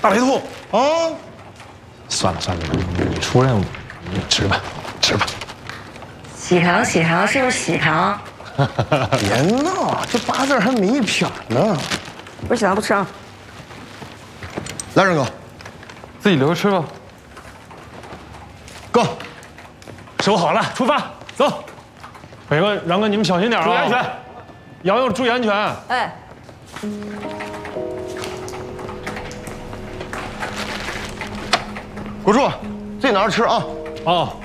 大白兔啊！ 算了算了，你出任务，你吃吧，吃吧。 喜糖，喜糖，是不是喜糖？ 别闹，这8字还没一撇呢。 不是喜糖不吃啊。 来人哥， 自己留着吃吧。 哥， 收好了，出发，走。北哥、禳哥，你们小心点啊！注意安全，瑶瑶注意安全。 哎。 国柱，自己拿着吃啊。 哦。